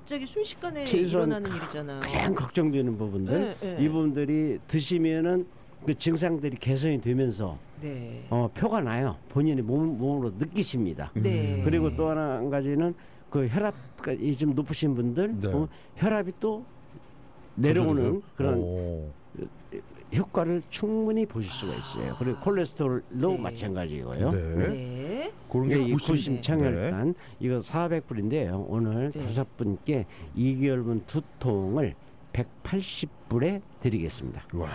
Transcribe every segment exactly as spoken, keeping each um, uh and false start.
갑자기 순식간에 최소한 일어나는 일이잖아요. 가장 걱정되는 부분들 네, 네. 이 부분들이 드시면은 그 증상들이 개선이 되면서 네. 어, 표가 나요. 본인이 몸, 몸으로 느끼십니다. 네. 그리고 또 하나 한 가지는 그 혈압이 좀 높으신 분들 네. 보면 혈압이 또 내려오는 그런 오. 효과를 충분히 보실 수가 있어요. 그리고 콜레스테롤도 네. 마찬가지고요. 네. 네. 그런 이게 게 이 구십. 구심 청혈단 이거 사백 불인데요. 오늘 네. 다섯 분께 이 개월분 두 통을 백팔십 불에 드리겠습니다. 와.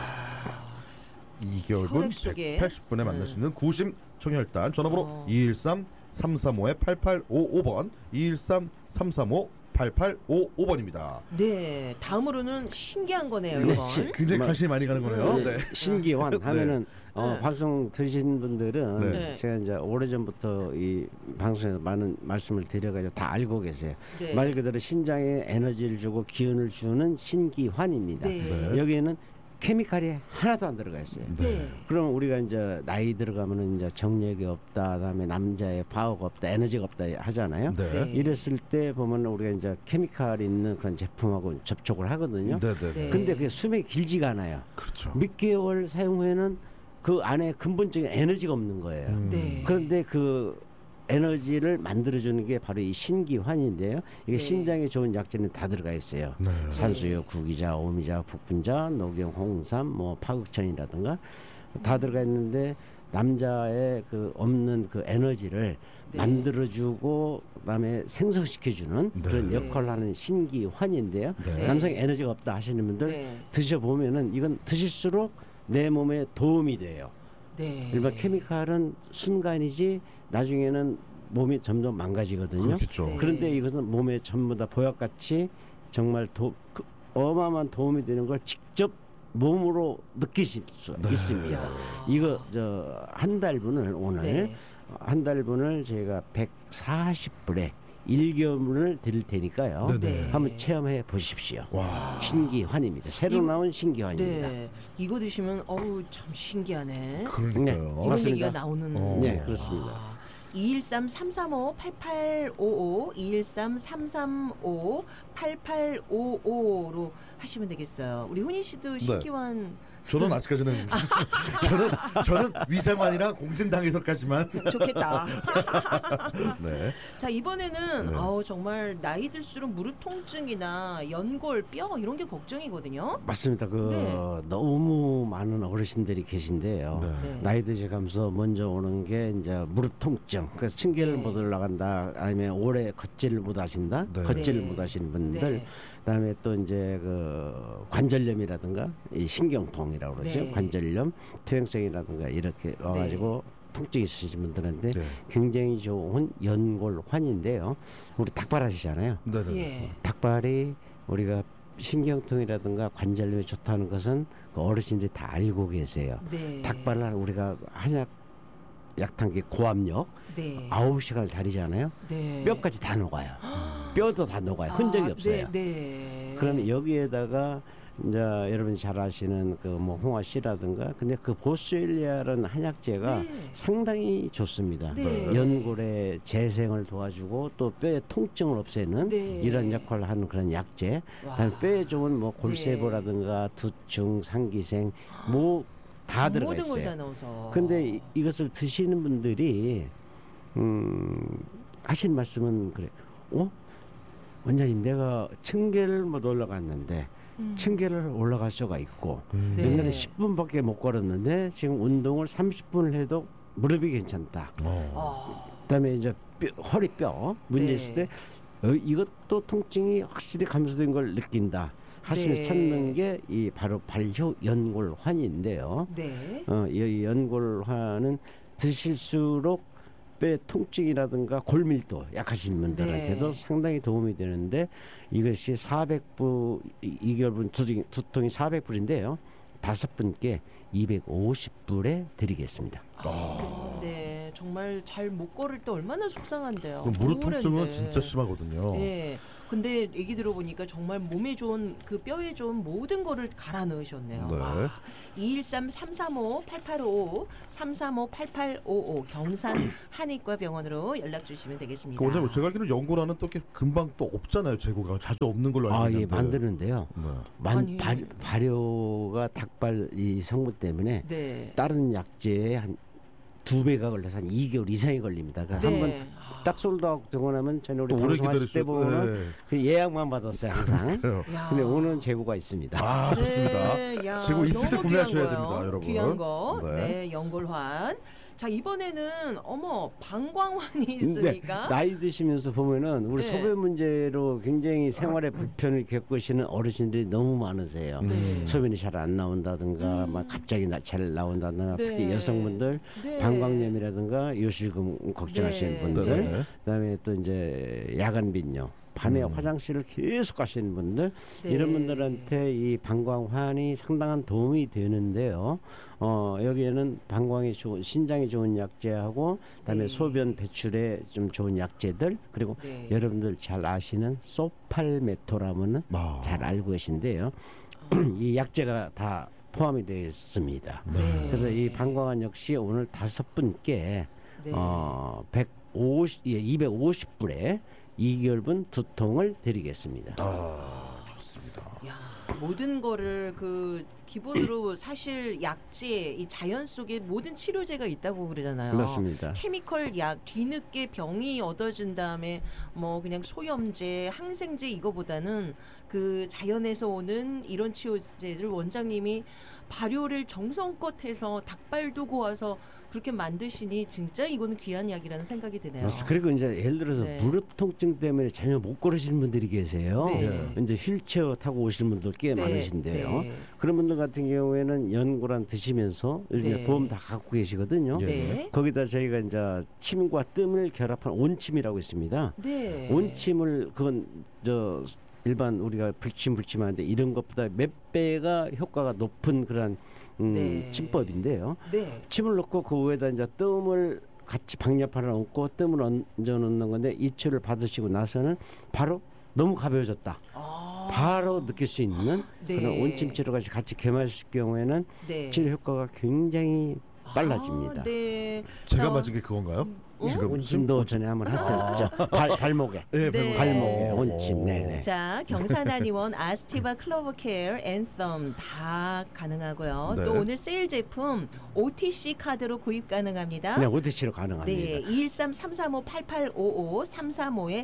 이 개월분 혈액 속에. 백팔십 분에 만날 수 있는 구심 청혈단 전화번호 어. 이일삼 삼삼오 팔팔오오 번 이일삼 삼삼오 팔팔오오 번입니다. 네. 다음으로는 신기한 거네요, 네, 이건. 시- 굉장히 뭐, 관심이 많이 가는 거네요. 네, 네. 신기환 하면은 어, 네. 방송 들으신 분들은 네. 제가 이제 오래전부터 이 방송에서 많은 말씀을 드려가지고 다 알고 계세요. 네. 말 그대로 신장에 에너지를 주고 기운을 주는 신기환입니다. 네. 네. 여기에는 케미칼이 하나도 안 들어가 있어요. 네. 그럼 우리가 이제 나이 들어가면은 이제 정력이 없다, 그다음에 남자의 파워가 없다, 에너지가 없다 하잖아요. 네. 네. 이랬을 때 보면 우리가 이제 케미칼 있는 그런 제품하고 접촉을 하거든요. 네, 네, 네. 네. 근데 그게 수명이 길지가 않아요. 그렇죠. 몇 개월 사용 후에는 그 안에 근본적인 에너지가 없는 거예요. 음. 네. 그런데 그 에너지를 만들어주는 게 바로 이 신기환인데요. 이게 네. 신장에 좋은 약재는 다 들어가 있어요. 네. 산수유, 구기자, 오미자, 북분자, 녹용, 홍삼, 뭐 파극천이라든가 다 들어가 있는데 남자의 그 없는 그 에너지를 네. 만들어주고 그다음에 생성시켜주는 네. 그런 역할을 하는 신기환인데요. 네. 남성이 에너지가 없다 하시는 분들 네. 드셔보면은 이건 드실수록 내 몸에 도움이 돼요. 네. 일반 케미칼은 순간이지 나중에는 몸이 점점 망가지거든요. 그렇겠죠. 네. 그런데 이것은 몸에 전부 다 보약같이 정말 도, 그 어마어마한 도움이 되는 걸 직접 몸으로 느끼실 수 네. 있습니다. 이거 저 한 달분을 오늘 네. 한 달분을 저희가 백사십 불에 일 개월분을 드릴 테니까요. 네, 네. 한번 체험해 보십시오. 와. 신기환입니다. 새로 이- 나온 신기환입니다. 네. 이거 드시면 어우 참 신기하네. 그러니까요. 네. 이런 맞습니다. 얘기가 나오는. 어. 네, 그렇습니다. 아, 이일삼 삼삼오 팔팔오오 이일삼 삼삼오 팔팔오오로 하시면 되겠어요. 우리 훈이 씨도 신기환 저는 아직까지는 저는 저는 위장관이나 공진당에서까지만. 좋겠다. 네. 자 이번에는 네. 아우 정말 나이 들수록 무릎 통증이나 연골, 뼈 이런 게 걱정이거든요. 맞습니다. 그 네. 너무 많은 어르신들이 계신데요. 네. 네. 나이 드셔가면서 먼저 오는 게 이제 무릎 통증. 그래서 층계를 네. 못 올라간다. 아니면 오래 걷지를 못 하신다. 네. 걷지를 네. 못 하시는 분들. 네. 그다음에 또 이제 그 관절염이라든가 이 신경통이라고 그러죠. 네. 관절염, 퇴행성이라든가 이렇게 와가지고 통증이 있으신 분들한테 네. 굉장히 좋은 연골환인데요. 우리 닭발 하시잖아요. 네, 네. 예. 닭발이 우리가 신경통이라든가 관절염에 좋다는 것은 그 어르신들이 다 알고 계세요. 네. 닭발을 우리가 한약 약탕기 고압력 네. 아홉 시간을 다리잖아요. 네. 뼈까지 다 녹아요. 뼈도 다 녹아요. 흔적이 아, 없어요. 네. 네. 그러면 여기에다가 이제 여러분이 잘 아시는 그 뭐 홍화 씨라든가 근데 그 보스웰리아라는 한약재가 네. 상당히 좋습니다. 네. 연골의 재생을 도와주고 또 뼈의 통증을 없애는 네. 이런 역할을 하는 그런 약재. 와. 그다음에 뼈에 좋은 뭐 골세보라든가 두충, 상기생 뭐 다 들어가 모든 걸 다 있어요. 넣어서. 근데 이- 이것을 드시는 분들이 음 하신 말씀은 그래. 어? 원장님 내가 층계를 못 올라갔는데 음. 층계를 올라갈 수가 있고 음. 네. 옛날에 십 분밖에 못 걸었는데 지금 운동을 삼십 분을 해도 무릎이 괜찮다. 어. 어. 그다음에 이제 뼈, 허리뼈 문제 네. 있을 때 어, 이것도 통증이 확실히 감소된 걸 느낀다. 하시면서 네. 찾는 게 이 바로 발효 연골환인데요. 네. 어, 이 연골환은 드실수록 뼈 통증이라든가 골밀도 약하신 분들한테도 네. 상당히 도움이 되는데 이것이 사백 불 이 개월분 두, 통- 두 통이 사백 불인데요. 다섯 분께 이백오십 불에 드리겠습니다. 아, 네. 정말 잘 못 걸을 때 얼마나 속상한데요. 그럼 무릎 통증은 우울한데. 진짜 심하거든요. 네. 근데 얘기 들어보니까 정말 몸에 좋은 그 뼈에 좋은 모든 거를 갈아 넣으셨네요. 네. 와. 이일삼 삼삼오 팔팔오오 삼삼오 팔팔오오 경산 한의과병원으로 연락 주시면 되겠습니다. 그 원장님 제가 알기로 연고라는 또 이렇게 금방 또 없잖아요. 재고가 자주 없는 걸로 알고 아, 있는데. 예, 만드는데요. 네. 만, 아니. 발, 발효가 닭발 이 성분 때문에 네. 다른 약재에 한 두 배가 걸려서 한 이 개월 이상이 걸립니다. 그래서 네. 한번 딱 솔드아웃 되고 나면 전에 우리 또 오래 방송하실 때 기다리죠. 보면 네. 그 예약만 받았어요 항상. 그래요. 야. 근데 오늘은 재고가 있습니다. 아 좋습니다. 네, 야, 재고 있을 때 너무 구매하셔야 귀한 됩니다, 거예요. 여러분. 귀한 거. 네. 네, 연골환. 자 이번에는 어머 방광환이 근데 있으니까. 나이 드시면서 보면은 우리 네. 소변 문제로 굉장히 생활에 불편을 겪으시는 어르신들이 너무 많으세요. 네. 소변이 잘 안 나온다든가, 음. 막 갑자기 나, 잘 나온다든가, 네. 특히 여성분들 네. 방광염이라든가 요실금 걱정하시는 네. 분들, 네. 그다음에 또 이제 야간 빈뇨. 밤에 음. 화장실을 계속 가시는 분들 네. 이런 분들한테 이 방광환이 상당한 도움이 되는데요. 어, 여기에는 방광에 좋은 신장에 좋은 약재하고 그다음에 네. 소변 배출에 좀 좋은 약재들 그리고 네. 여러분들 잘 아시는 소팔메토라면은 아. 잘 알고 계신데요. 이 약재가 다 포함이 되어 있습니다. 네. 그래서 이 방광환 역시 오늘 다섯 분께 네. 어, 백오십, 예, 이백오십 불에 이 개월분 두 통을 드리겠습니다. 아 좋습니다. 야, 모든 거를 그 기본으로 사실 약재 이 자연 속에 모든 치료제가 있다고 그러잖아요. 맞습니다. 케미컬 약 뒤늦게 병이 얻어진 다음에 뭐 그냥 소염제, 항생제 이거보다는 그 자연에서 오는 이런 치료제를 원장님이 발효를 정성껏 해서 닭발도 고아서 그렇게 만드시니 진짜 이거는 귀한 약이라는 생각이 드네요. 맞습니다. 그리고 이제 예를 들어서 네. 무릎 통증 때문에 전혀 못 걸으시는 분들이 계세요. 네. 이제 휠체어 타고 오시는 분들 꽤 네, 많으신데요. 네. 그런 분들 같은 경우에는 연고랑 드시면서 요즘에 네. 보험 다 갖고 계시거든요. 예. 네. 거기다 저희가 이제 침과 뜸을 결합한 온침이라고 있습니다. 네. 온침을 그건 저 일반 우리가 불침 불침하는데 이런 것보다 몇 배가 효과가 높은 그런 음, 네. 침법인데요. 네. 침을 넣고 그 위에다 이제 뜸을 같이 박력 하나 얹고 뜸을 얹어 놓는 건데 이 치료를 받으시고 나서는 바로 너무 가벼워졌다. 아. 바로 느낄 수 있는 네. 그런 온침 치료가 같이 개마실 경우에는 네. 치료 효과가 굉장히 빨라집니다. 아, 네. 제가 자, 맞은 게 그건가요? 어? 지금 온침도 전에 한번 했었죠. 발, 발목에. 예, 네. 발목에 어, 온침. 네네. 자, 경산한의원 아스티바 클로버 케어 앤썸 다 가능하고요. 네. 또 오늘 세일 제품 오티씨 카드로 구입 가능합니다. 그냥 오티씨로 네, 가능합니다. 이일삼 삼삼오 팔팔오오 삼삼오에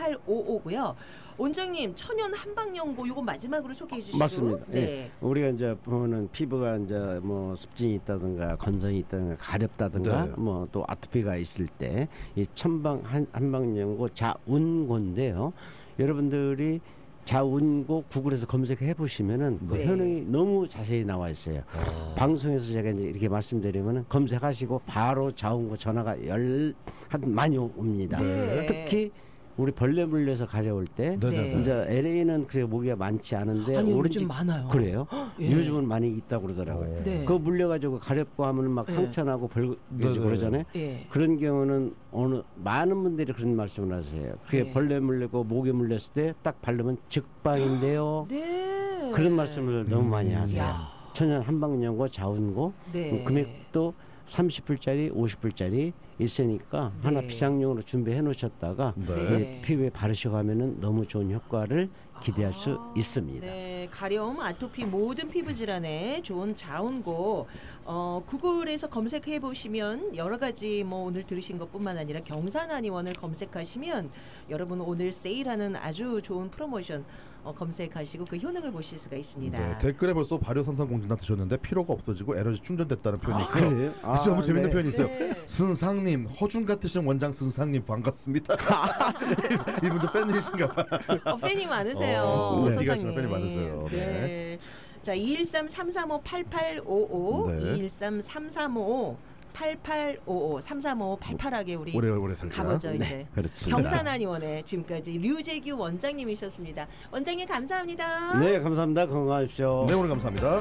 팔팔오오고요. 원장님 천연 한방연고 이거 마지막으로 소개해 주시고. 맞습니다. 네. 예. 우리가 이제 보면은 피부가 이제 뭐 습진이 있다든가 건성이 있다든가 가렵다든가 네. 뭐 또 아토피가 있을 때 이 천방 한, 한방연고 자운고인데요. 여러분들이 자운고 구글에서 검색해 보시면은 그 네. 효능이 너무 자세히 나와 있어요. 방송에서 제가 이제 이렇게 말씀드리면은 검색하시고 바로 자운고 전화가 열 한 많이 옵니다. 네. 특히 우리 벌레 물려서 가려울 때 네, 네, 네. 네. 이제 엘에이는 그래 모기가 많지 않은데 아니 오렌지 요즘 많아요. 그래요? 예. 요즘은 많이 있다고 그러더라고요. 네. 그거 물려가지고 가렵고 하면 막 네. 상처나고 네, 벌개지고 네. 그러잖아요. 예. 그런 경우는 어느 많은 분들이 그런 말씀을 하세요. 그게 네. 벌레 물리고 모기 물렸을 때 딱 바르면 즉방인데요. 네. 그런 말씀을 너무 많이 하세요. 야. 천연 한방연고 자운고 네. 뭐 금액도 삼십 불짜리 오십 불짜리 있으니까 네. 하나 비상용으로 준비해 놓으셨다가 네. 이 피부에 바르시고 하면은 너무 좋은 효과를 기대할 수 아, 있습니다. 네, 가려움, 아토피 모든 피부 질환에 좋은 자운고 어, 구글에서 검색해 보시면 여러 가지 뭐 오늘 들으신 것뿐만 아니라 경산한의원을 검색하시면 여러분 오늘 세일하는 아주 좋은 프로모션 어, 검색하시고 그 효능을 보실 수가 있습니다. 네, 댓글에 벌써 발효 삼삼공진단 드셨는데 피로가 없어지고 에너지 충전됐다는 표현이 있고요. 그래요? 진짜 너무 재밌는 네. 표현이 있어요. 네. 순상님, 허준 같으신 원장 순상님 반갑습니다. 이분도 팬이신가 봐. 어, 팬이 많으세요. 어, 네. 네가 소장님. 팬이 많으세요. 네. 네. 자, 이일삼 삼삼오 팔팔오오, 네. 이일삼 삼삼오 팔팔오오, 삼삼오 팔팔하게 우리 오래오래 살자. 가보죠 이제. 네, 그렇습니다. 경산한의원의 지금까지 류재규 원장님이셨습니다. 원장님 감사합니다. 네, 감사합니다. 건강하십시오. 네, 오늘 감사합니다.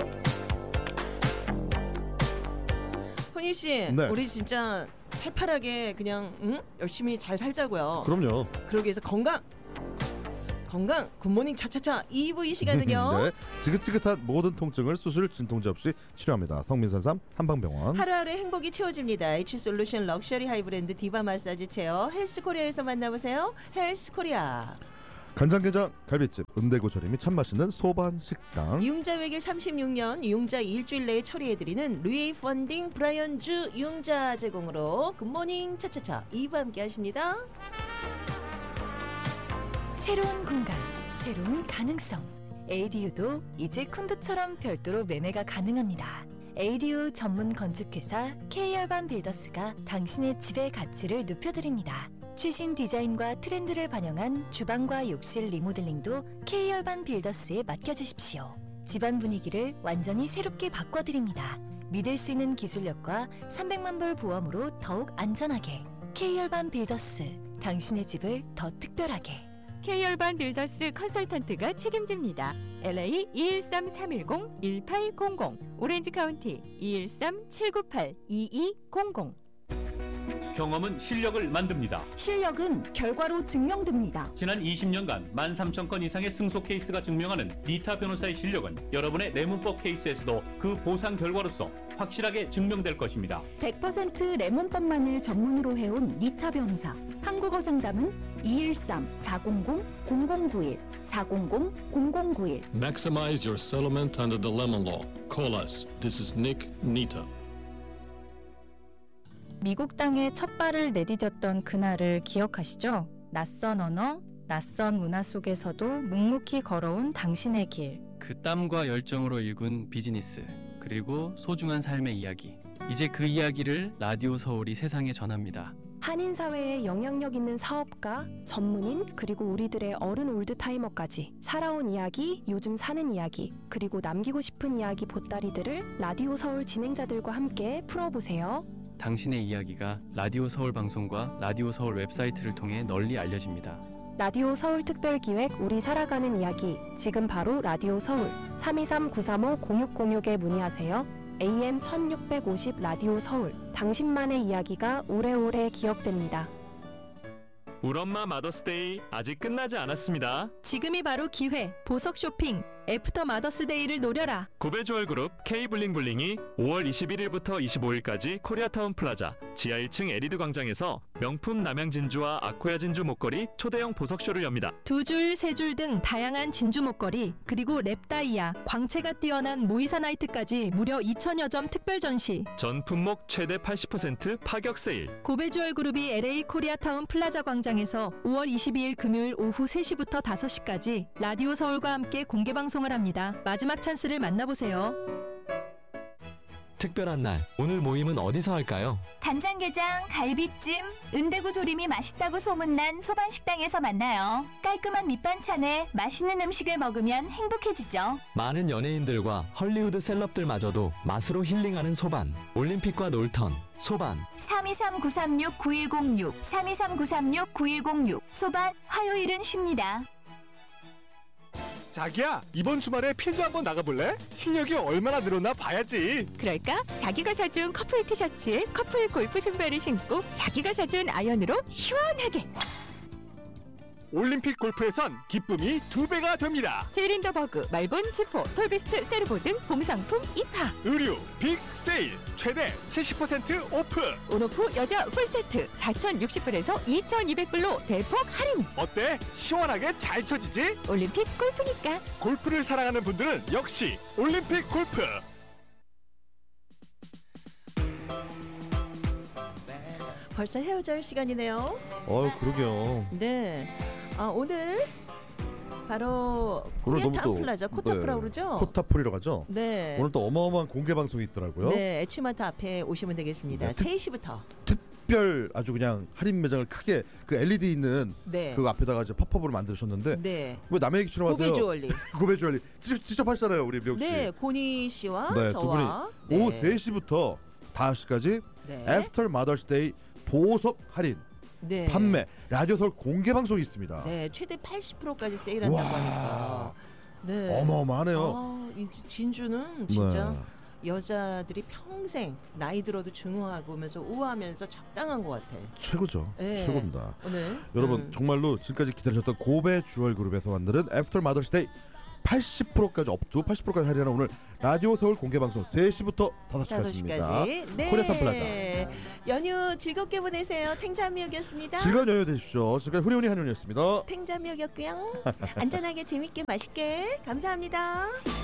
훈이 씨, 네. 우리 진짜 팔팔하게 그냥 응? 열심히 잘 살자고요. 그럼요. 그러기 위해서 건강 건강 굿모닝 차차차 이 부 이 시간은요. 네, 지긋지긋한 모든 통증을 수술 진통제 없이 치료합니다. 성민선삼 한방병원. 하루하루의 행복이 채워집니다. H솔루션 럭셔리 하이브랜드 디바 마사지 체어 헬스코리아에서 만나보세요. 헬스코리아. 간장게장 갈비집 은대구 조림이 참 맛있는 소반식당. 융자 외길 삼십육 년 융자 일주일 내에 처리해드리는 루이 펀딩 브라이언즈 융자 제공으로 굿모닝 차차차 이 부 함께 하십니다. 새로운 공간, 새로운 가능성. 에이디유도 이제 콘도처럼 별도로 매매가 가능합니다. 에이디유 전문 건축회사 K열반 빌더스가 당신의 집의 가치를 높여드립니다. 최신 디자인과 트렌드를 반영한 주방과 욕실 리모델링도 K열반 빌더스에 맡겨주십시오. 집안 분위기를 완전히 새롭게 바꿔드립니다. 믿을 수 있는 기술력과 삼백만 불 보험으로 더욱 안전하게. K열반 빌더스, 당신의 집을 더 특별하게. K열반 빌더스 컨설턴트가 책임집니다. 엘에이 이일삼 삼일공 일팔공공 오렌지 카운티 이일삼 칠구팔 이이공공. 경험은 실력을 만듭니다. 실력은 결과로 증명됩니다. 지난 이십 년간 만 삼천 건 이상의 승소 케이스가 증명하는 니타 변호사의 실력은 여러분의 내문법 케이스에서도 그 보상 결과로서 확실하게 증명될 것입니다. 백 퍼센트 레몬법만을 전문으로 해온 니타 변호사. 한국어 상담은 이일삼 사공공 공공구일 사공공 공공구일. Maximize your settlement under the lemon law. Call us. This is Nick Nita. 미국 땅에 첫 발을 내디뎠던 그날을 기억하시죠? 낯선 언어, 낯선 문화 속에서도 묵묵히 걸어온 당신의 길. 그 땀과 열정으로 일군 비즈니스, 그리고 소중한 삶의 이야기. 이제 그 이야기를 라디오 서울이 세상에 전합니다. 한인 사회에 영향력 있는 사업가, 전문인, 그리고 우리들의 어른 올드타이머까지 살아온 이야기, 요즘 사는 이야기, 그리고 남기고 싶은 이야기 보따리들을 라디오 서울 진행자들과 함께 풀어보세요. 당신의 이야기가 라디오 서울 방송과 라디오 서울 웹사이트를 통해 널리 알려집니다. 라디오 서울 특별기획 우리 살아가는 이야기, 지금 바로 라디오 서울 삼이삼 구삼오 공육공육에 문의하세요. 에이엠 천육백오십 라디오 서울, 당신만의 이야기가 오래오래 기억됩니다. 우리 엄마 마더스데이 아직 끝나지 않았습니다. 지금이 바로 기회. 보석 쇼핑 애프터 마더스데이를 노려라. 고베주얼그룹 K블링블링이 오월 이십일일부터 이십오일까지 코리아타운 플라자 지하 일 층 에리드 광장에서 명품 남양 진주와 아코야 진주 목걸이 초대형 보석쇼를 엽니다. 두 줄, 세 줄 등 다양한 진주 목걸이, 그리고 랩다이아, 광채가 뛰어난 모이사나이트까지 무려 이천여 점 특별 전시. 전 품목 최대 팔십 퍼센트 파격 세일. 고베주얼 그룹이 엘에이 코리아타운 플라자 광장에서 오월 이십이일 금요일 오후 세 시부터 다섯 시까지 라디오 서울과 함께 공개 방송을 합니다. 마지막 찬스를 만나보세요. 특별한 날, 오늘 모임은 어디서 할까요? 간장게장, 갈비찜, 은대구 조림이 맛있다고 소문난 소반식당에서 만나요. 깔끔한 밑반찬에 맛있는 음식을 먹으면 행복해지죠. 많은 연예인들과 헐리우드 셀럽들마저도 맛으로 힐링하는 소반. 올림픽과 놀턴, 소반. 삼이삼 구삼육 구일공육 삼이삼 구삼육 구일공육. 소반, 화요일은 쉽니다. 자기야, 이번 주말에 필드 한번 나가볼래? 실력이 얼마나 늘었나 봐야지. 그럴까? 자기가 사준 커플 티셔츠에 커플 골프 신발을 신고 자기가 사준 아이언으로 시원하게. 올림픽 골프에선 기쁨이 두 배가 됩니다. 제린더버그, 말본, 지포, 톨비스트, 세르보 등 봄상품 입하. 의류 빅 세일 최대 칠십 퍼센트 오프. 온오프 여자 풀세트 사천육십 불에서 이천이백 불로 대폭 할인. 어때? 시원하게 잘 쳐지지? 올림픽 골프니까. 골프를 사랑하는 분들은 역시 올림픽 골프. 벌써 헤어져야 할 시간이네요. 어, 그러게요. 네. 아, 오늘 바로 코리아타운 플라자 코타프라고 그러죠? 코타프리라고 하죠? 네. 오늘 또 어마어마한 공개 방송이 있더라고요. 네, 에취마트 앞에 오시면 되겠습니다. 네, 세 시부터. 특별 아주 그냥 할인 매장을 크게 그 엘이디 있는 네. 그 앞에다가 이제 팝업으로 만드셨는데 네. 왜 남의 얘기처럼 하세요? 고베주얼리. 고베주얼리. 직접, 직접 하시잖아요, 우리 미옥 씨. 네, 고니 씨와 네, 저와 두 분이 오후 세 시부터 다섯 시까지 네. 애프터 마더스데이 보석 할인 네. 판매 라디오 서울 공개 방송이 있습니다. 네, 최대 팔십 퍼센트까지 세일한다고 하니까. 네. 어마어마하네요. 아, 이 진주는 진짜 네. 여자들이 평생 나이 들어도 중후하면서 우아하면서 적당한 것 같아. 최고죠. 네. 최고입니다. 오늘 여러분 음. 정말로 지금까지 기다리셨던 고베 주얼 그룹에서 만드는 애프터 마더스데이 팔십 퍼센트까지 업투 팔십 퍼센트까지 할인하는 오늘 라디오 서울 공개 방송 세 시부터 다섯 시까지입니다. 다섯 시까지. 네. 코리아타운 플라자. 연휴 즐겁게 보내세요. 탱자미역이었습니다. 즐거운 연휴 되십시오. 지금까지 후리오니 한윤이었습니다. 탱자미역이었고요. 안전하게 재밌게 맛있게 감사합니다.